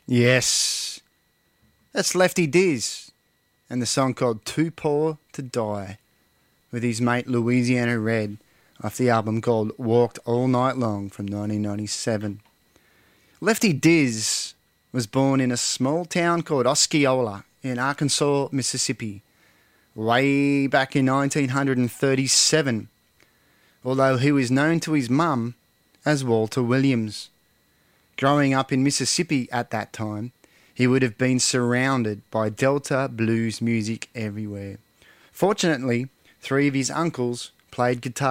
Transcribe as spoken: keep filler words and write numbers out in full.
Yes, that's Lefty Diz and the song called Too Poor to Die with his mate Louisiana Red off the album called Walked All Night Long from nineteen ninety-seven. Lefty Diz was born in a small town called Osceola in Arkansas, Mississippi, way back in nineteen thirty-seven, although he was known to his mum as Walter Williams. Growing up in Mississippi at that time, he would have been surrounded by Delta blues music everywhere. Fortunately, three of his uncles played guitar